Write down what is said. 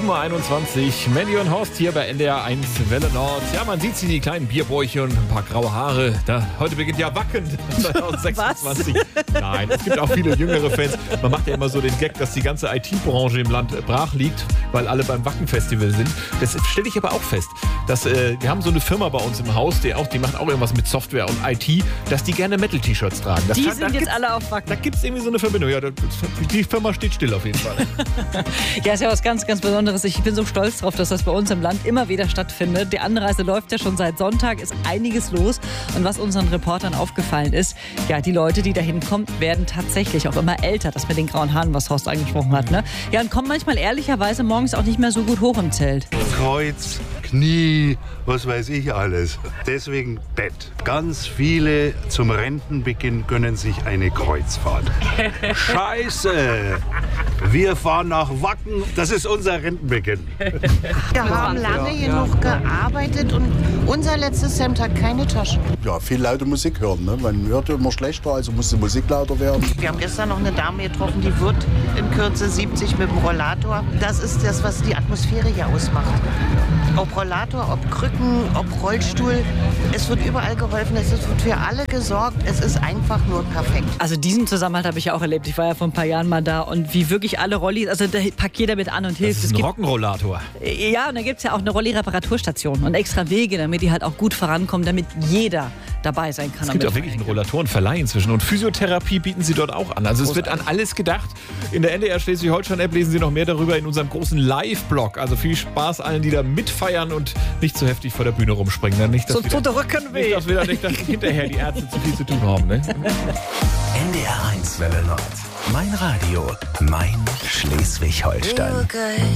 7:21 Uhr. Mandy und Horst hier bei NDR 1 Welle Nord. Ja, man sieht sie, die kleinen Bierbäuche und ein paar graue Haare. Heute beginnt ja Wacken 2026. Nein, es gibt auch viele jüngere Fans. Man macht ja immer so den Gag, dass die ganze IT-Branche im Land brach liegt, weil alle beim Wacken-Festival sind. Das stelle ich aber auch fest. Wir haben so eine Firma bei uns im Haus, die macht auch irgendwas mit Software und IT, dass die gerne Metal-T-Shirts tragen. Die sind jetzt alle auf Wacken. Da gibt es irgendwie so eine Verbindung. Ja, die Firma steht still auf jeden Fall. Ja, ist ja was ganz, ganz Besonderes. Ich bin so stolz drauf, dass das bei uns im Land immer wieder stattfindet. Die Anreise läuft ja schon seit Sonntag, ist einiges los. Und was unseren Reportern aufgefallen ist, ja, die Leute, die da hinkommen, werden tatsächlich auch immer älter. Das mit den grauen Haaren, was Horst angesprochen hat, ne? Ja, und kommen manchmal ehrlicherweise morgens auch nicht mehr so gut hoch im Zelt. Kreuz, Knie, was weiß ich alles. Deswegen Bett. Ganz viele zum Rentenbeginn gönnen sich eine Kreuzfahrt. Scheiße! Wir fahren nach Wacken, das ist unser Rentenbeginn. Wir haben lange genug gearbeitet und unser letztes Hemd hat keine Tasche. Ja, viel laute Musik hören. Ne? Man hört immer schlechter, also muss die Musik lauter werden. Wir haben gestern noch eine Dame getroffen, die wird in Kürze 70 mit dem Rollator. Das ist das, was die Atmosphäre hier ausmacht. Ob Rollator, ob Krücken, ob Rollstuhl. Es wird überall geholfen, es wird für alle gesorgt. Es ist einfach nur perfekt. Also diesen Zusammenhalt habe ich ja auch erlebt. Ich war ja vor ein paar Jahren mal da und wie wirklich alle Rollis, also da packt jeder mit an und hilft. Das ist ein Rockenrollator. Ja, und da gibt es ja auch eine Rolli-Reparaturstation und extra Wege, damit die halt auch gut vorankommen, damit jeder dabei sein kann. Es gibt auch wirklich einen Rollatorenverleih inzwischen und Physiotherapie bieten sie dort auch an. Also es wird an alles gedacht. In der NDR Schleswig-Holstein-App lesen Sie noch mehr darüber in unserem großen Live-Blog. Also viel Spaß allen, die da mitfeiern und nicht zu heftig vor der Bühne rumspringen. Dann nicht, dass so tut der Rücken weh. Nicht, dass hinterher die Ärzte zu viel zu tun haben. Ne? NDR 1 Welle Nord. Mein Radio, mein Schleswig-Holstein.